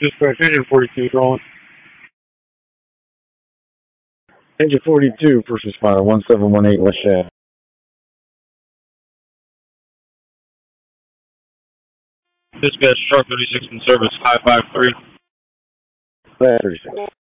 Dispatch, engine 42 rolling. Engine 42, first responder, 1718 West Shad. Dispatch, Truck 36 in service, 553. 36.